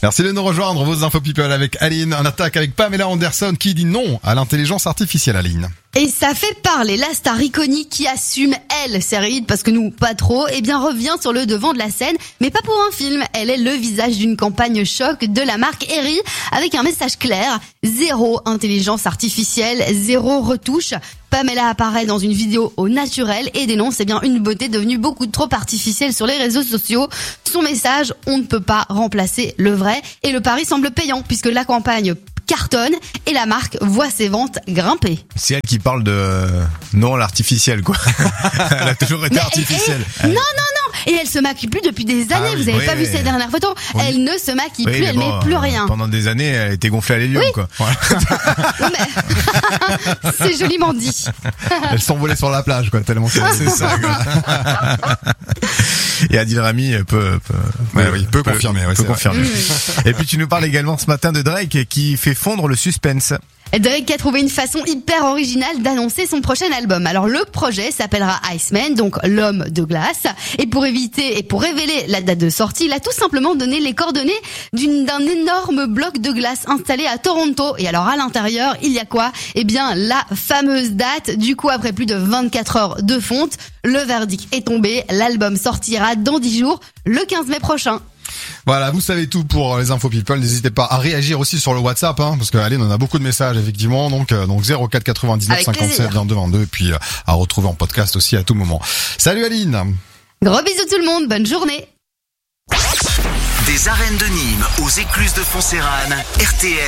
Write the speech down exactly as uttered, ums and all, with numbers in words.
Merci de nous rejoindre, vos infos people avec Aline. Un attaque avec Pamela Anderson qui dit non à l'intelligence artificielle, Aline. Et ça fait parler. La star iconique qui assume, elle, ses rides, parce que nous, pas trop, eh bien, revient sur le devant de la scène, mais pas pour un film. Elle est le visage d'une campagne choc de la marque Eri, avec un message clair. Zéro intelligence artificielle, zéro retouche. Pamela apparaît dans une vidéo au naturel et dénonce eh bien une beauté devenue beaucoup trop artificielle sur les réseaux sociaux. Son message, on ne peut pas remplacer le vrai. Et le pari semble payant, puisque la campagne cartonne et la marque voit ses ventes grimper. C'est elle qui parle de non l'artificiel quoi. Elle a toujours été Mais artificielle. Elle, elle, non non non, et elle se maquille plus depuis des années. Ah oui, vous avez oui, pas oui. vu ses dernières photos. Oui. Elle ne se maquille Oui, plus, elle bon, met plus rien. Pendant des années, elle était gonflée à l'hélium Oui. quoi. Non, mais... c'est joliment dit. Elles sont volées sur la plage, quoi, tellement c'est C'est ça quoi. Et Adil Rami peut, peut, Ouais, oui, peut confirmer, ouais, peut c'est confirmer. Mmh. Et puis tu nous parles également ce matin de Drake qui fait fondre le suspense. Drake a trouvé une façon hyper originale d'annoncer son prochain album. Alors le projet s'appellera Iceman, donc l'homme de glace. Et pour éviter et pour révéler la date de sortie, il a tout simplement donné les coordonnées d'une, d'un énorme bloc de glace installé à Toronto. Et alors à l'intérieur, il y a quoi ? Eh bien la fameuse date. Du coup, après plus de vingt-quatre heures de fonte, le verdict est tombé. L'album sortira dans dix jours, le quinze mai prochain. Voilà, vous savez tout pour les infos people. N'hésitez pas à réagir aussi sur le WhatsApp, hein, parce que Aline on a beaucoup de messages effectivement. Donc euh, donc zéro quatre quatre-vingt-dix-neuf Avec cinquante-sept plaisir. vingt-deux vingt-deux et puis euh, à retrouver en podcast aussi à tout moment. Salut Aline. Gros bisous tout le monde, bonne journée. Des arènes de Nîmes aux écluses de Foncéranes, R T L